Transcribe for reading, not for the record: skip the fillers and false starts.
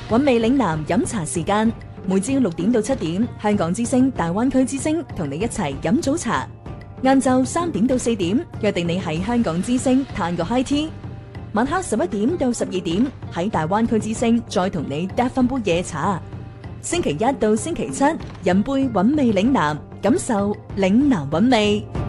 韻味嶺南飲茶時間，每朝6點到7點，香港之聲大灣區之聲同你一齊飲早茶。晏晝3點到4點，約定你喺香港之聲嘆個 high tea。晚黑11點到12點，喺大灣區之聲再同你嗒翻杯夜茶。星期一到星期七，飲杯韻味嶺南，感受嶺南韻味。